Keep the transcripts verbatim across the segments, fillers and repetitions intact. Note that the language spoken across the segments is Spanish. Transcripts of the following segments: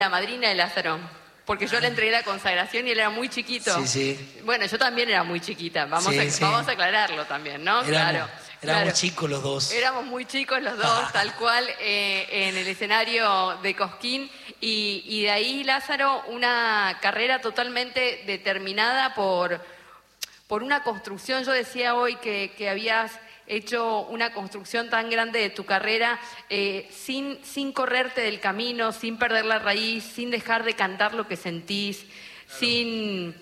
la madrina de Lázaro, porque yo le entregué la consagración y él era muy chiquito. Sí, sí. Bueno, yo también era muy chiquita, vamos, Sí, a, sí. vamos a aclararlo también, ¿no? Éramos, claro. éramos claro. chicos los dos. Éramos muy chicos los dos, tal cual, eh, en el escenario de Cosquín. Y, y de ahí, Lázaro, una carrera totalmente determinada por, por una construcción. Yo decía hoy que, que habías hecho una construcción tan grande de tu carrera eh, sin, sin correrte del camino, sin perder la raíz, sin dejar de cantar lo que sentís, claro. sin,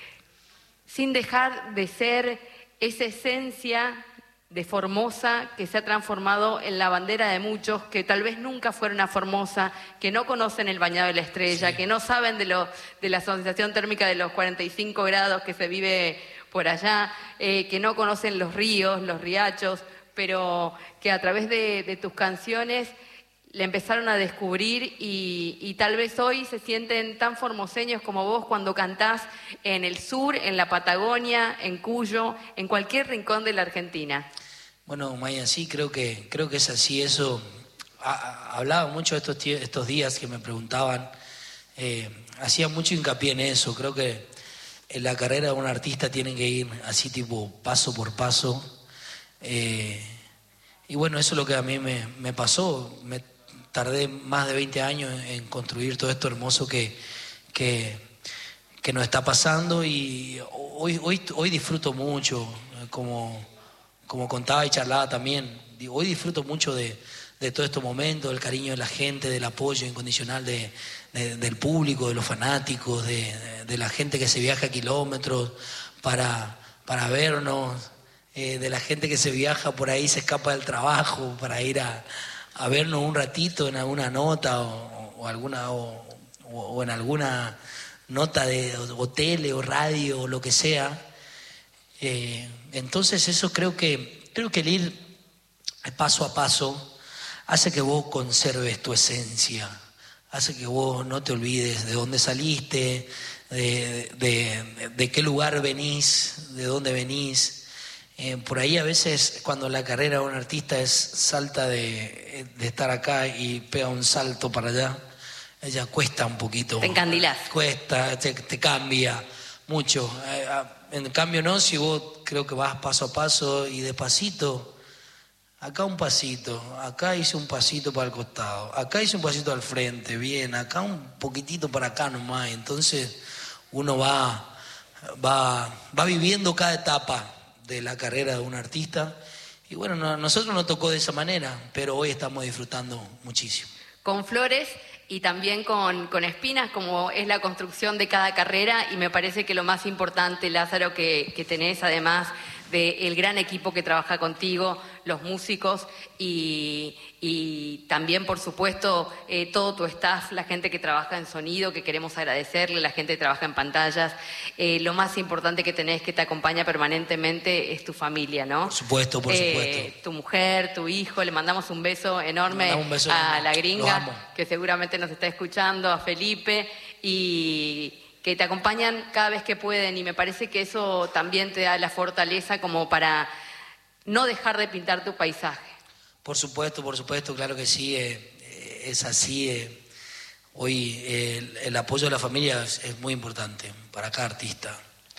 sin dejar de ser esa esencia de Formosa que se ha transformado en la bandera de muchos que tal vez nunca fueron a Formosa, que no conocen el Bañado de la Estrella, sí. que no saben de, lo, de la sensación térmica de los cuarenta y cinco grados que se vive por allá, eh, que no conocen los ríos, los riachos, pero que a través de, de tus canciones le empezaron a descubrir y, y tal vez hoy se sienten tan formoseños como vos cuando cantás en el sur, en la Patagonia, en Cuyo, en cualquier rincón de la Argentina. Bueno, Maya, sí, creo que, creo que es así. Eso, a, a, hablaba mucho estos, estos días que me preguntaban, eh, hacía mucho hincapié en eso. Creo que en la carrera de un artista tiene que ir así tipo paso por paso. Eh, y bueno, eso es lo que a mí me, me pasó. Me tardé más de veinte años en construir todo esto hermoso que, que, que nos está pasando y hoy, hoy, hoy disfruto mucho, como, como contaba y charlaba también, hoy disfruto mucho de, de todos estos momentos, del cariño de la gente, del apoyo incondicional de, de, del público, de los fanáticos, de, de, de la gente que se viaja kilómetros para, para vernos, eh, de la gente que se viaja por ahí, se escapa del trabajo para ir a a vernos un ratito en alguna nota o, o alguna o, o en alguna nota de o, o tele o radio o lo que sea. Eh, entonces eso creo que creo que el ir paso a paso hace que vos conserves tu esencia, hace que vos no te olvides de dónde saliste, de, de, de, de qué lugar venís, de dónde venís. Eh, por ahí a veces cuando la carrera de un artista es salta de, de estar acá y pega un salto para allá, ella cuesta un poquito. Te encandilás. Cuesta, te, te cambia mucho. Eh, en cambio no, si vos creo que vas paso a paso y despacito, acá un pasito, acá hice un pasito para el costado, acá hice un pasito al frente, bien, acá un poquitito para acá nomás. Entonces uno va, va, va viviendo cada etapa de la carrera de un artista y bueno, no, nosotros nos tocó de esa manera, pero hoy estamos disfrutando muchísimo. Con flores y también con, con espinas, como es la construcción de cada carrera, y me parece que lo más importante, Lázaro, que, que tenés además del gran equipo que trabaja contigo, los músicos y, y también, por supuesto, eh, todo tu staff, la gente que trabaja en sonido, que queremos agradecerle, la gente que trabaja en pantallas. Eh, lo más importante que tenés, que te acompaña permanentemente, es tu familia, ¿no? Por supuesto, por eh, supuesto. Tu mujer, tu hijo, le mandamos un beso enorme un beso a enorme. la gringa, que seguramente nos está escuchando, a Felipe, y que te acompañan cada vez que pueden, y me parece que eso también te da la fortaleza como para no dejar de pintar tu paisaje. Por supuesto, por supuesto, claro que sí, eh, es así. Eh, hoy eh, el, el apoyo de la familia es, es muy importante para cada artista.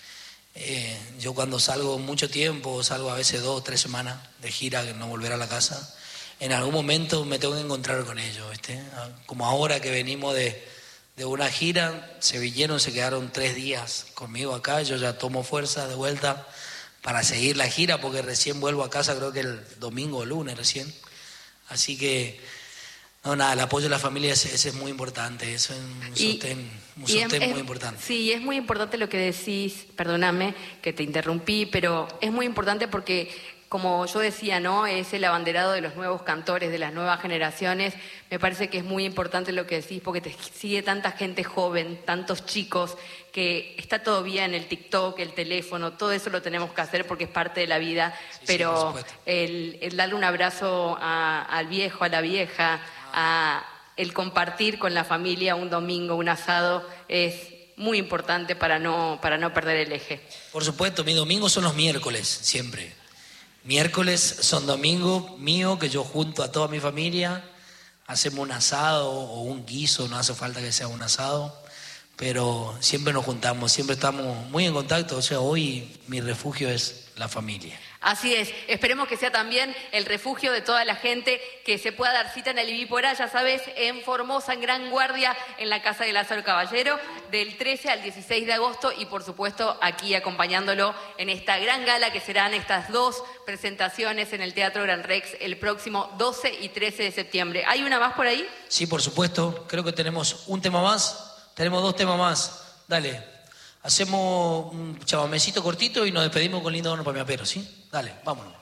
Eh, yo cuando salgo mucho tiempo, salgo a veces dos o tres semanas de gira, que no volver a la casa, en algún momento me tengo que encontrar con ellos, ¿viste? Como ahora que venimos de... de una gira, se vinieron, se quedaron tres días conmigo acá, yo ya tomo fuerza de vuelta para seguir la gira porque recién vuelvo a casa, creo que el domingo o lunes recién, así que no, nada, el apoyo de la familia ese, ese es muy importante, eso es un sostén, un sostén es, muy es, importante. Sí, es muy importante lo que decís, perdóname que te interrumpí, pero es muy importante porque, como yo decía, ¿no? Es el abanderado de los nuevos cantores, de las nuevas generaciones. Me parece que es muy importante lo que decís porque te sigue tanta gente joven, tantos chicos, que está todo bien, el TikTok, el teléfono, todo eso lo tenemos que hacer porque es parte de la vida, sí, pero sí, el, el darle un abrazo a, al viejo, a la vieja, a el compartir con la familia un domingo, un asado, es muy importante para no, para no perder el eje. Por supuesto, mis domingos son los miércoles, siempre. Miércoles son domingos míos que yo junto a toda mi familia, hacemos un asado o un guiso, no hace falta que sea un asado, pero siempre nos juntamos, siempre estamos muy en contacto. O sea, hoy mi refugio es la familia. Así es, esperemos que sea también el refugio de toda la gente que se pueda dar cita en el Ibiporá, ya sabes, en Formosa, en Gran Guardia, en la casa de Lázaro Caballero, del trece al dieciséis de agosto y por supuesto aquí acompañándolo en esta gran gala que serán estas dos presentaciones en el Teatro Gran Rex el próximo doce y trece de septiembre. ¿Hay una más por ahí? Sí, por supuesto, creo que tenemos un tema más, tenemos dos temas más, dale. Hacemos un chamamecito cortito y nos despedimos con Lindo Horno para mi apero, ¿sí? Dale, vámonos.